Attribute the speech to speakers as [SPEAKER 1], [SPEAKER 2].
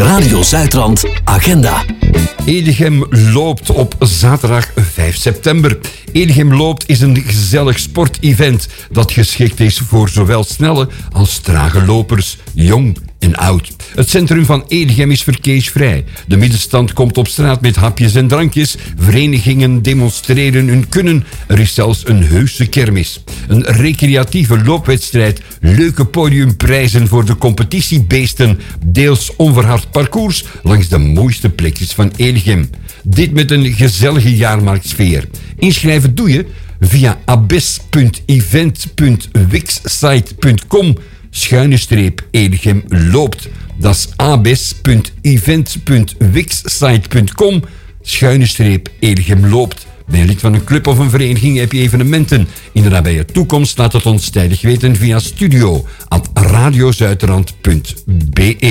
[SPEAKER 1] Radio Zuidrand Agenda.
[SPEAKER 2] Edegem loopt op zaterdag 5 september. Edegem loopt is een gezellig sportevent dat geschikt is voor zowel snelle als trage lopers, jong en oud. Het centrum van Edegem is verkeersvrij. De middenstand komt op straat met hapjes en drankjes. Verenigingen demonstreren hun kunnen. Er is zelfs een heuse kermis. Een recreatieve loopwedstrijd, leuke podiumprijzen voor de competitiebeesten, deels onverhard parcours langs de mooiste plekjes van Edegem. Dit met een gezellige jaarmarktsfeer. Inschrijven doe je via abes.event.wixsite.com/Edegem loopt. Dat is abes.event.wixsite.com/Edegem loopt. Ben je lid van een club of een vereniging, heb je evenementen in de nabije toekomst, laat het ons tijdig weten via studio@radiozuiderland.be.